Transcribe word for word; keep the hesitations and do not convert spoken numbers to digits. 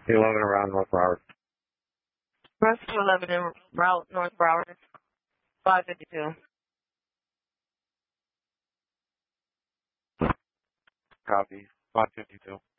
eleven around North Broward. Rescue eleven in route North Broward, five fifty-two. Copy. five fifty-two.